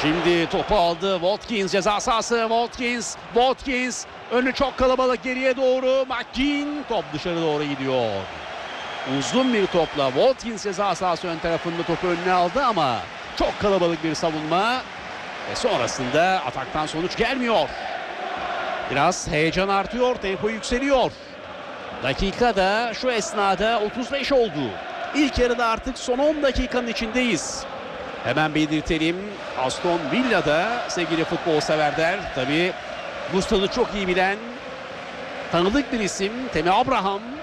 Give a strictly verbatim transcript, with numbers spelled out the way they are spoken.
Şimdi topu aldı Watkins, ceza sahası. Watkins, Watkins önü çok kalabalık, geriye doğru McGinn, top dışarı doğru gidiyor. Uzun bir topla Watkins ceza sahası ön tarafında topu önüne aldı ama çok kalabalık bir savunma ve sonrasında ataktan sonuç gelmiyor. Biraz heyecan artıyor, tempo yükseliyor. Dakika da şu esnada otuz beş oldu. İlk yarıda artık son on dakikanın içindeyiz. Hemen belirtelim, Aston Villa'da sevgili futbol severler, tabii bu stadı çok iyi bilen tanıdık bir isim Tammy Abraham